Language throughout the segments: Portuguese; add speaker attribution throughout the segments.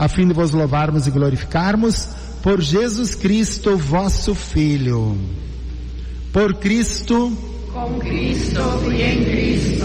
Speaker 1: a fim de vos louvarmos e glorificarmos, por Jesus Cristo, vosso Filho. Por Cristo,
Speaker 2: com Cristo e em Cristo,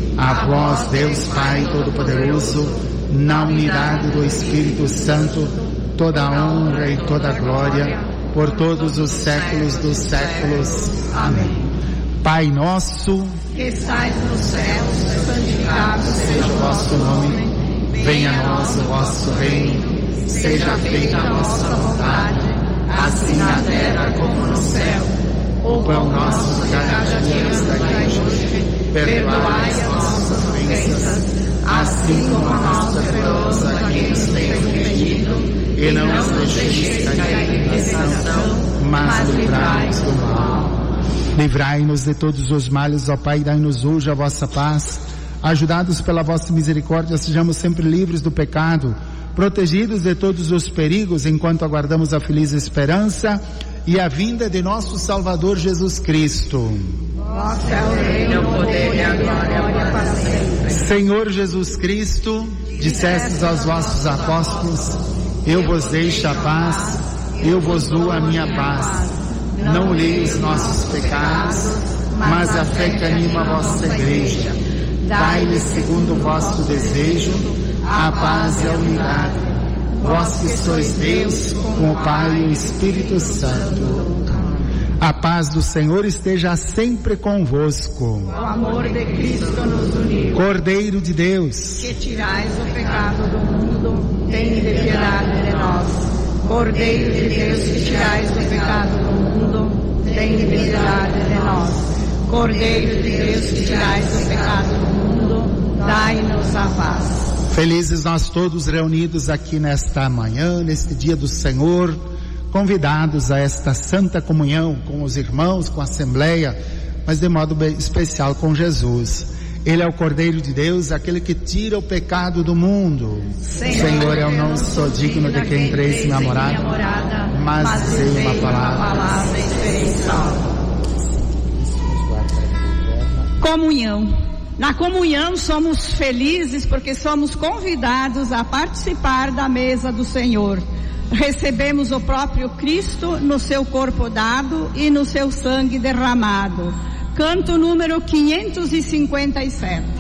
Speaker 1: a vós, Deus Pai Todo-Poderoso, na unidade do Espírito Santo, toda a honra e toda a glória, por todos os séculos dos séculos. Amém. Pai nosso,
Speaker 2: que estais nos céus, santificado seja o vosso nome. Venha a nós o vosso reino. Seja feita a vossa vontade, assim na terra como no céu. O pão nosso de cada dia nos dai hoje. Perdoai as nossas ofensas, assim como nós perdoamos a quem nos tem ofendido. E não nos deixeis cair em tentação, mas livrai-nos do mal.
Speaker 1: Livrai-nos de todos os males, ó Pai, dai-nos hoje a vossa paz. Ajudados pela vossa misericórdia, sejamos sempre livres do pecado, protegidos de todos os perigos, enquanto aguardamos a feliz esperança e a vinda de nosso Salvador Jesus Cristo.
Speaker 2: Vosso é o reino, o poder e a glória para sempre.
Speaker 1: Senhor Jesus Cristo, dissestes aos vossos apóstolos: eu vos deixo a paz, eu vos dou a minha paz. Não olhei os nossos pecados, mas a fé que anima a vossa igreja. Dai-lhe segundo o vosso desejo, a paz e a unidade. Vós que sois Deus, com o Pai e o Espírito Santo. A paz do Senhor esteja sempre convosco.
Speaker 2: O amor de Cristo nos uniu.
Speaker 1: Cordeiro de Deus,
Speaker 2: que tirais o pecado do mundo, tende piedade de nós. Cordeiro de Deus, que tirais o pecado do mundo, tende piedade de nós. Cordeiro de Deus, que tirais o pecado do mundo, dai-nos a paz.
Speaker 1: Felizes nós todos reunidos aqui nesta manhã, neste dia do Senhor, convidados a esta santa comunhão com os irmãos, com a Assembleia, mas de modo especial com Jesus. Ele é o Cordeiro de Deus, aquele que tira o pecado do mundo. Senhor, eu não sou digno de que entreis em minha morada, mas dizei uma palavra
Speaker 2: e serei salvo.
Speaker 3: Comunhão. Na comunhão somos felizes porque somos convidados a participar da mesa do Senhor. Recebemos o próprio Cristo no seu corpo dado e no seu sangue derramado. Canto número 557.